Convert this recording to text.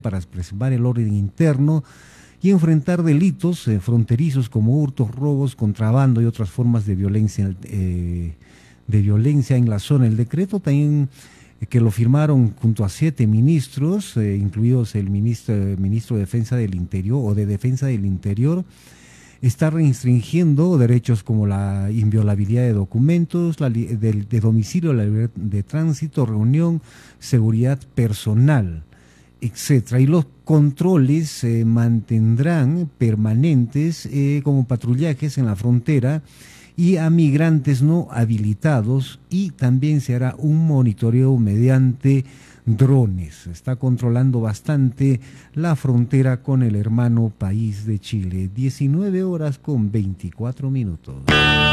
para preservar el orden interno y enfrentar delitos fronterizos como hurtos, robos, contrabando y otras formas de violencia en la zona. El decreto también que lo firmaron junto a 7 ministros, incluidos el ministro de Defensa del Interior o de Defensa del Interior, está restringiendo derechos como la inviolabilidad de documentos, de domicilio, la libertad de tránsito, reunión, seguridad personal, etcétera. Y los controles se mantendrán permanentes como patrullajes en la frontera y a migrantes no habilitados, y también se hará un monitoreo mediante drones. Se está controlando bastante la frontera con el hermano país de Chile. 19 horas con 24 minutos.